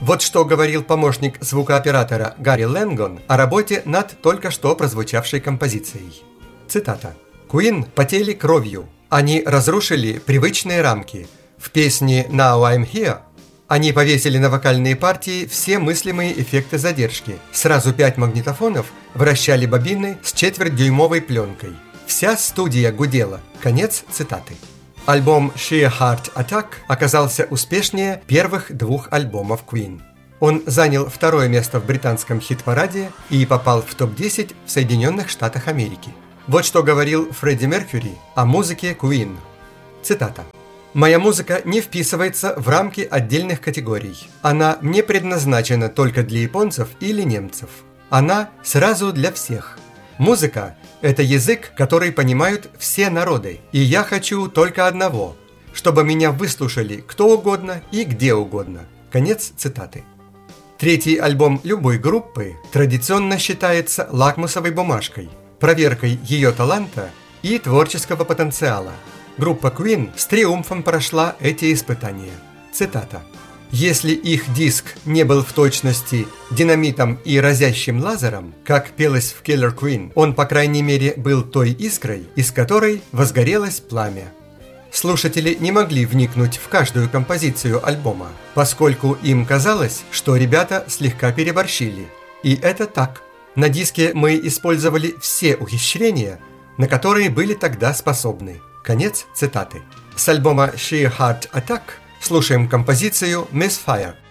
Вот что говорил помощник звукооператора Гарри Лэнгон о работе над только что прозвучавшей композицией. Цитата. «Queen потели кровью. Они разрушили привычные рамки. В песне «Now I'm Here» они повесили на вокальные партии все мыслимые эффекты задержки. Сразу 5 магнитофонов вращали бобины с четвертьдюймовой пленкой. Вся студия гудела». Конец цитаты. Альбом Sheer Heart Attack оказался успешнее первых 2 альбомов Queen. Он занял 2-е место в британском хит-параде и попал в топ-10 в Соединенных Штатах Америки. Вот что говорил Фредди Меркьюри о музыке Queen. Цитата. «Моя музыка не вписывается в рамки отдельных категорий. Она не предназначена только для японцев или немцев. Она сразу для всех. Музыка – это язык, который понимают все народы, и я хочу только одного – чтобы меня выслушали кто угодно и где угодно». Конец цитаты. 3-й альбом любой группы традиционно считается лакмусовой бумажкой, проверкой ее таланта и творческого потенциала. Группа Queen с триумфом прошла эти испытания. Цитата. «Если их диск не был в точности динамитом и разящим лазером, как пелось в Killer Queen, он, по крайней мере, был той искрой, из которой возгорелось пламя». Слушатели не могли вникнуть в каждую композицию альбома, поскольку им казалось, что ребята слегка переборщили. И это так. На диске мы использовали все ухищрения, на которые были тогда способны. Конец цитаты. С альбома Sheer Heart Attack слушаем композицию Misfire.